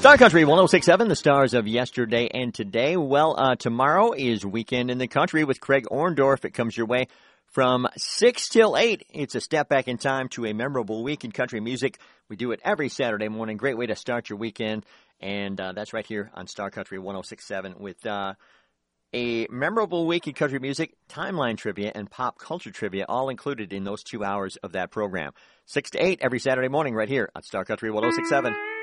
Star Country 106.7, the stars of yesterday and today. Well, tomorrow is Weekend in the Country with Craig Orndorff. It comes your way from 6 till 8. It's a step back in time to a memorable week in country music. We do it every Saturday morning. Great way to start your weekend. And that's right here on Star Country 106.7 with a memorable week in country music, timeline trivia, and pop culture trivia, all included in those 2 hours of that program. 6 to 8 every Saturday morning right here on Star Country 106.7.